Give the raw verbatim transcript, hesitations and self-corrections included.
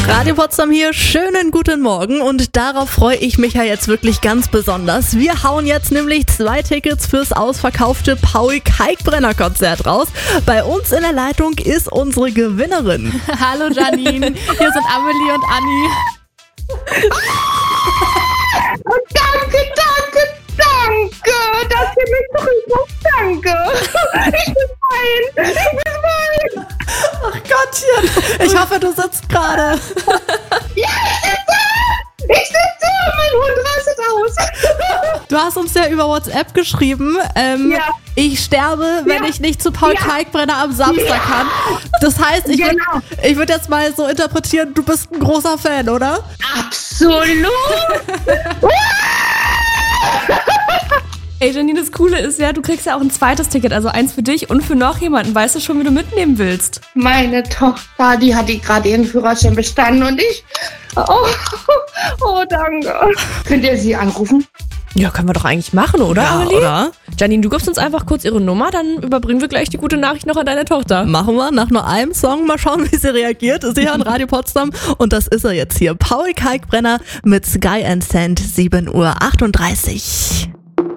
Radio Potsdam hier, schönen guten Morgen und darauf freue ich mich ja jetzt wirklich ganz besonders. Wir hauen jetzt nämlich zwei Tickets fürs ausverkaufte Paul Kalkbrenner Konzert raus. Bei uns in der Leitung ist unsere Gewinnerin. Hallo Janine, hier sind Amelie und Anni. Oh, danke, danke, danke, dass ihr mich zurückruft, danke. Ich bin fein, ich bin fein. Ach Gottchen, ich hoffe, du sitzt gerade. Ja, ich sitze, ich sitze, mein Hund rastet aus. Du hast uns ja über WhatsApp geschrieben, ähm, Ja. ich sterbe, wenn Ja. ich nicht zu Paul Ja. Kalkbrenner am Samstag Ja. kann. Das heißt, ich würde Genau. ich würd jetzt mal so interpretieren, du bist ein großer Fan, oder? Absolut. Ey Janine, das Coole ist ja, du kriegst ja auch ein zweites Ticket, also eins für dich und für noch jemanden. Weißt du schon, wie du mitnehmen willst? Meine Tochter, die hat die gerade ihren Führerschein bestanden und ich, oh, oh, danke. Könnt ihr sie anrufen? Ja, können wir doch eigentlich machen, oder Ja, Amelie? oder? Janine, du gibst uns einfach kurz ihre Nummer, dann überbringen wir gleich die gute Nachricht noch an deine Tochter. Machen wir nach nur einem Song. Mal schauen, wie sie reagiert. Sie hören Radio Potsdam und das ist er jetzt hier. Paul Kalkbrenner mit Sky and Sand, sieben Uhr achtunddreißig.